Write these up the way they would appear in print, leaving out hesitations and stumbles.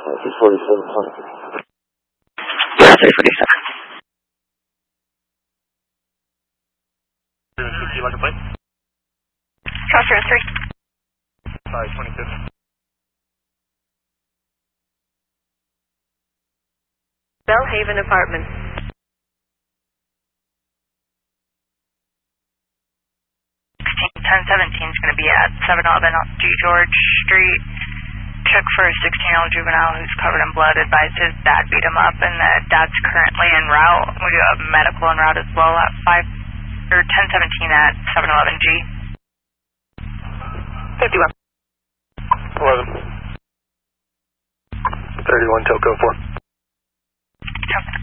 647. Yeah, 347. Like a plate? Crossroads 3. 525. Bellhaven Apartments. 1017 is going to be at 711 G. George Street. Check for a 16-year-old juvenile who's covered in blood. Advised his dad beat him up, and the dad's currently en route. We do have medical en route as well at 1017 at 711 G. 51. 11. 31 Toco 4. Okay.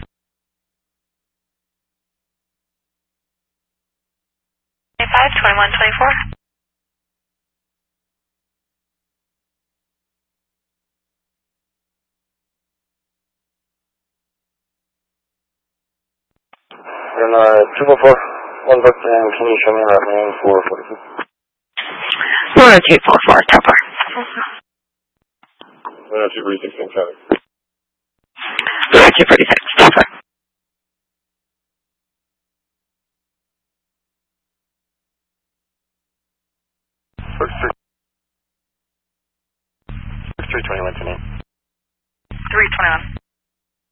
2124. And 244, one victim, can you show me that name for 46? 10244, Topper. 10246, traffic. 10246, Topper. First 321 tonight. 321.